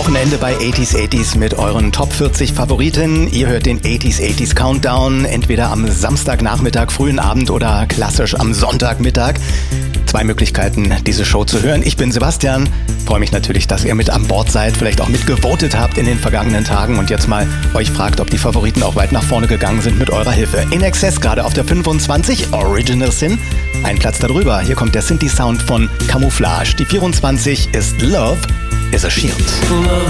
Wochenende bei 80s mit euren Top 40 Favoriten. Ihr hört den 80s Countdown, entweder am Samstagnachmittag, frühen Abend oder klassisch am Sonntagmittag. 2 Möglichkeiten, diese Show zu hören. Ich bin Sebastian, freue mich natürlich, dass ihr mit an Bord seid, vielleicht auch mitgevotet habt in den vergangenen Tagen und jetzt mal euch fragt, ob die Favoriten auch weit nach vorne gegangen sind mit eurer Hilfe. In Excess gerade auf der 25, Original Sin. Ein Platz darüber, hier kommt der Synthi-Sound von Camouflage. Die 24 ist Love is a Shield.